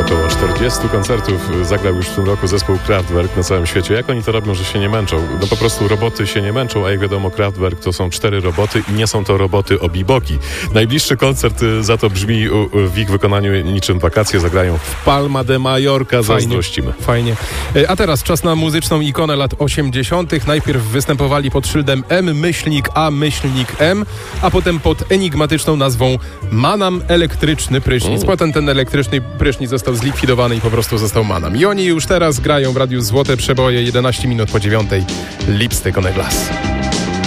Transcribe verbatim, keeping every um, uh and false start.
Około czterdziestu koncertów zagrał już w tym roku zespół Kraftwerk na całym świecie. Jak oni to robią, że się nie męczą? No po prostu roboty się nie męczą, a jak wiadomo Kraftwerk to są cztery roboty i nie są to roboty obiboki. Najbliższy koncert za to brzmi w ich wykonaniu niczym wakacje. Zagrają w Palma de Mallorca. Zazdrościmy. Fajnie. A teraz czas na muzyczną ikonę lat osiemdziesiątych. Najpierw występowali pod szyldem M myślnik A myślnik M, a potem pod enigmatyczną nazwą Manam Elektryczny Prysznic. Mm. Potem ten elektryczny prysznic został zlikwidowany i po prostu został Manam. I oni już teraz grają w radiu Złote Przeboje, jedenaście minut po dziewiątej. Lipstick on a Glass.